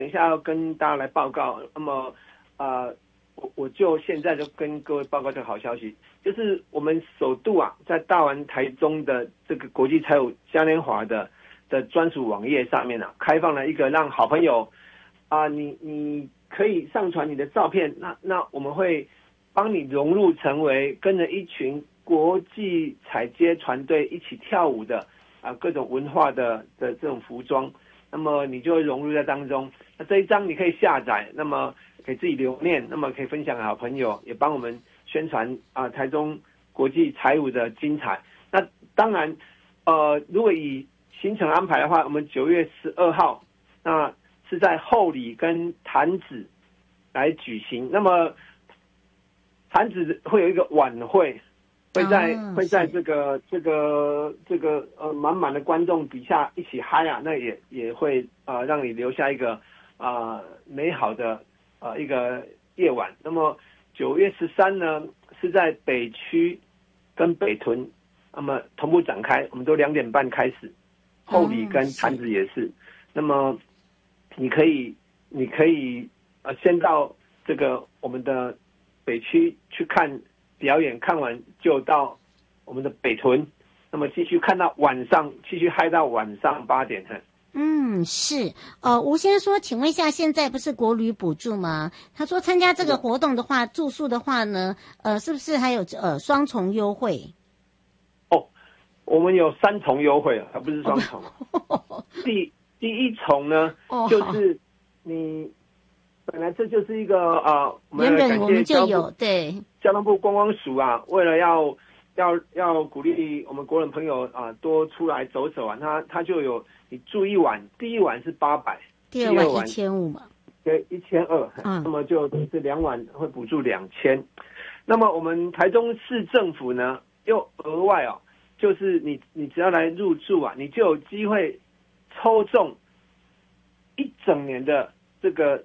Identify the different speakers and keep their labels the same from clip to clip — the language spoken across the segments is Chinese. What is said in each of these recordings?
Speaker 1: 等一下要跟大家来报告。那么我就现在就跟各位报告这个好消息，就是我们首度在大丸台中的这个国际财务嘉年华的专属网页上面开放了一个让好朋友你可以上传你的照片，那我们会帮你融入成为跟着一群国际踩街团队一起跳舞的各种文化的这种服装，那么你就会融入在当中。那这一张你可以下载，那么给自己留念，那么可以分享给好朋友，也帮我们宣传台中国际财舞的精彩。那当然如果以行程安排的话，我们9月12号那是在后里跟潭子来举行。那么潭子会有一个晚会，会在这个满满的观众底下一起嗨那也会让你留下一个美好的一个夜晚。那么9月13呢是在北区跟北屯，那么同步展开，我们都2点半开始，后里跟潭子也是。那么你可以先到这个我们的北区去看表演，看完就到我们的北屯，那么继续看到晚上，继续嗨到晚上8点。
Speaker 2: 是吴先生说，请问一下，现在不是国旅补助吗？他说参加这个活动的话，住宿的话呢，是不是还有双重优惠？
Speaker 1: 我们有3重优惠，而不是双重。第一重呢，就是你本来这就是一个
Speaker 2: 原本我们就有对
Speaker 1: 交通部观光署为了要鼓励我们国人朋友多出来走走他就有你住一晚，第一晚是800，
Speaker 2: 第二晚1500嘛，
Speaker 1: 对，1200，那么就是2晚会补助2000。那么我们台中市政府呢又额外就是你只要来入住你就有机会抽中一整年的这个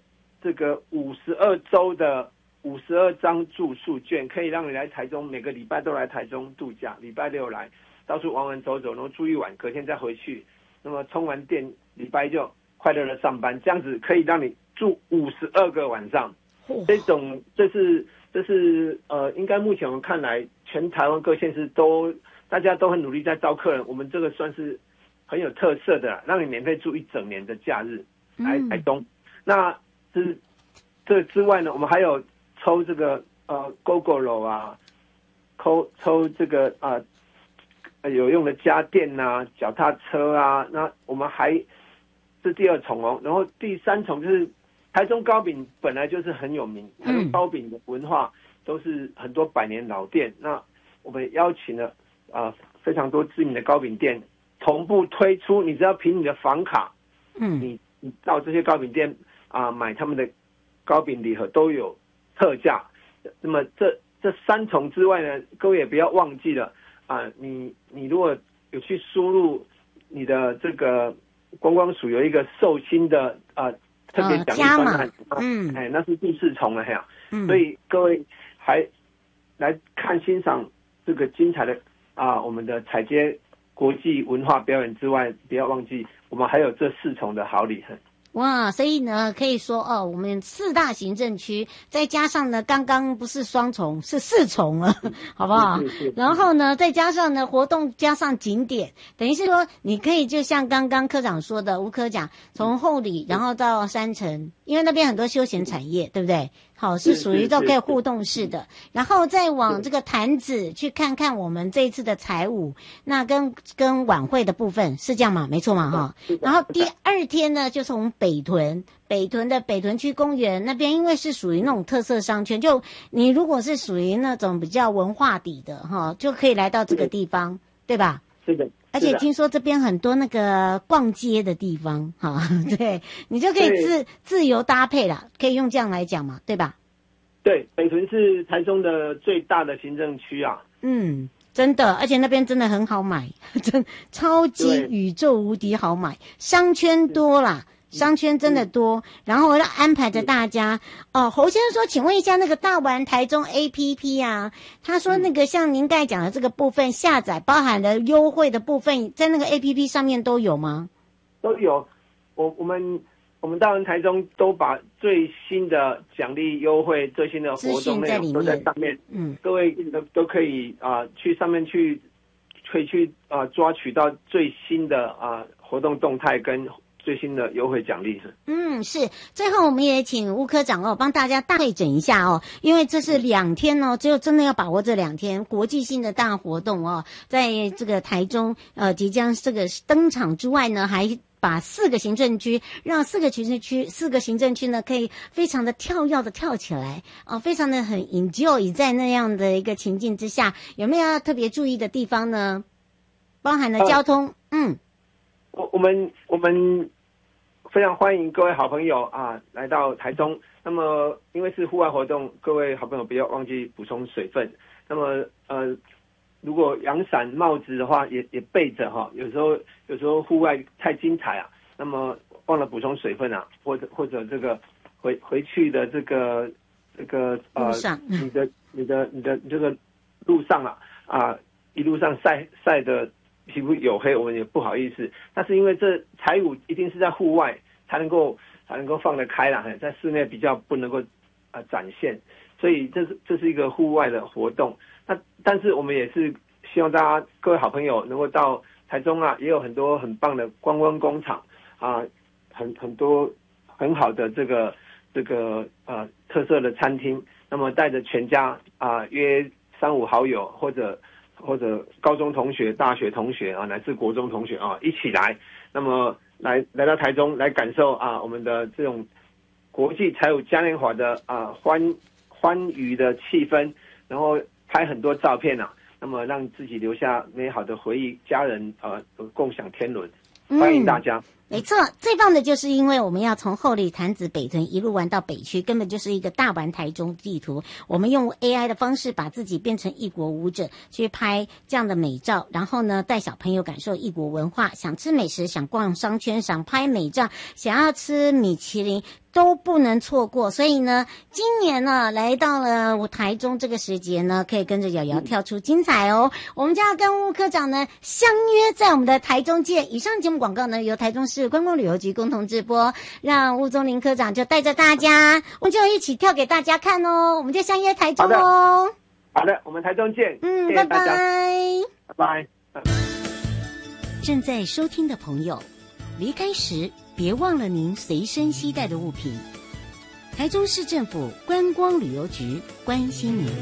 Speaker 1: 52周的52张住宿券，可以让你来台中，每个礼拜都来台中度假，礼拜6来到处玩玩走走，然后住一晚，隔天再回去，那么充完电，礼拜就快乐的上班，这样子可以让你住52个晚上。这是应该目前我们看来，全台湾各县市大家都很努力在招客人，我们这个算是很有特色的让你免费住一整年的假日来台东。那这之外呢，我们还有抽这个GoGo 抽这个有用的家电脚踏车那我们还是第2重然后第3重就是台中糕饼本来就是很有名，台中糕饼的文化都是很多百年老店，那我们邀请了非常多知名的糕饼店同步推出，你只要凭你的房卡，你到这些糕饼店买他们的糕饼礼盒都有特价。那么这3重之外呢，各位也不要忘记了你如果有去输入你的这个观光署有一个寿星的特别奖励专案，那是第4重了所以各位还来看欣赏这个精彩的我们的踩街国际文化表演之外，不要忘记我们还有这4重的好礼。
Speaker 2: 哇，所以呢，可以说我们4大行政区，再加上呢，刚刚不是双重，是4重了，好不好？然后呢，再加上呢，活动加上景点，等于是说，你可以就像刚刚科长说的，吴科长从后里，然后到山城，因为那边很多休闲产业，对不对？好，是属于都可以互动式的，然后再往这个潭子去看看我们这一次的财舞，那跟晚会的部分是这样吗？没错嘛然后第2天呢，就从北屯的北屯区公园那边，因为是属于那种特色商圈，就你如果是属于那种比较文化底的就可以来到这个地方，对吧？
Speaker 1: 是的。
Speaker 2: 而且听说这边很多那个逛街的地方对，你就可以自由搭配啦，可以用这样来讲嘛，对吧？
Speaker 1: 对，北屯是台中的最大的行政区
Speaker 2: 真的，而且那边真的很好买，真超级宇宙无敌好买，商圈多啦，商圈真的多，然后我要安排着大家侯先生说，请问一下那个大丸台中 APP 他说那个像您刚才讲的这个部分下载包含了优惠的部分，在那个 APP 上面都有吗？
Speaker 1: 都有，我们我们大人台中都把最新的奖励优惠、最新的活动内容都在上面。各位都可以去上面可以去抓取到最新的活动动态跟最新的优惠奖励。
Speaker 2: 是。最后我们也请吴科长帮大家大会诊一下因为这是2天只有真的要把握这2天国际性的大活动在这个台中即将这个登场之外呢，还把4个行政区，让4个行政区呢可以非常的跳跃的跳起来非常的很 enjoy 在那样的一个情境之下，有没有要特别注意的地方呢？包含了交通。
Speaker 1: 我们非常欢迎各位好朋友来到台中。那么因为是户外活动，各位好朋友不要忘记补充水分。那么如果阳伞帽子的话也备着有时候户外太精彩那么忘了补充水分或者这个回去的这个
Speaker 2: 路上
Speaker 1: 你的这个路上一路上晒的皮肤黝黑，我们也不好意思。但是因为这彩舞一定是在户外才能够放得开在室内比较不能够展现，所以这是一个户外的活动。但是我们也是希望大家各位好朋友能够到台中也有很多很棒的观光工厂很多很好的这个特色的餐厅。那么带着全家约3-5好友或者高中同学、大学同学乃至国中同学一起来，那么来到台中来感受我们的这种国际彩舞嘉年华的欢愉的气氛，然后拍很多照片那么让自己留下美好的回忆，家人共享天伦。欢迎大家。
Speaker 2: 没错，最棒的就是因为我们要从后里潭子北屯一路玩到北区，根本就是一个大玩台中地图。我们用 AI 的方式把自己变成异国舞者，去拍这样的美照，然后呢带小朋友感受异国文化，想吃美食，想逛商圈，想拍美照，想要吃米其林都不能错过。所以呢今年呢来到了台中这个时节呢，可以跟着瑶瑶跳出精彩我们就要跟吴科长呢相约在我们的台中见。以上节目广告呢由台中市观光旅游局共同直播，让吴宗麟科长就带着大家，我们就一起跳给大家看我们就相约台中
Speaker 1: 好的，我们台中见。谢谢大家。拜拜。
Speaker 2: 正在收听的朋友，离开时别忘了您随身携带的物品。台中市政府观光旅游局关心您。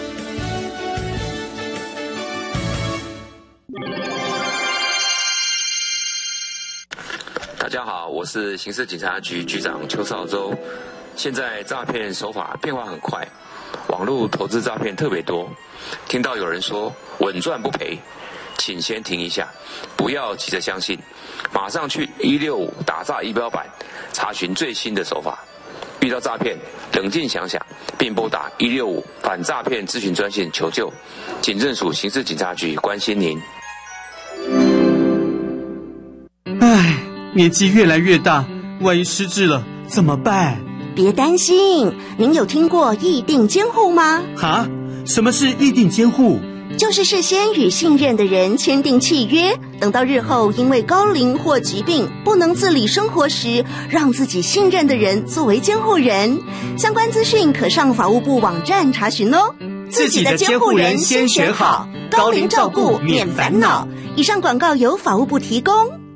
Speaker 3: 大家好，我是刑事警察局局长邱少洲。现在诈骗手法变化很快，网络投资诈骗特别多。听到有人说稳赚不赔，请先停一下，不要急着相信，马上去165打诈仪表板查询最新的手法。遇到诈骗，冷静想想，并拨打165反诈骗咨询专线求救。警政署刑事警察局关心您。
Speaker 4: 年纪越来越大，万一失智了怎么办？
Speaker 5: 别担心，您有听过议定监护吗？
Speaker 4: 什么是议定监护？
Speaker 5: 就是事先与信任的人签订契约，等到日后因为高龄或疾病不能自理生活时，让自己信任的人作为监护人。相关资讯可上法务部网站查询哦。
Speaker 4: 自己的监护人先选好，高龄照顾免烦恼。
Speaker 5: 以上广告由法务部提供。